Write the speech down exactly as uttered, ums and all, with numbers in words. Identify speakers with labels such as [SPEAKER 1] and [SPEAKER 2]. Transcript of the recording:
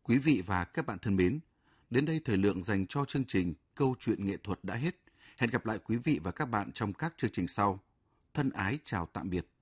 [SPEAKER 1] Quý vị và các bạn thân mến, đến đây thời lượng dành cho chương trình Câu chuyện nghệ thuật đã hết. Hẹn gặp lại quý vị và các bạn trong các chương trình sau. Thân ái chào tạm biệt.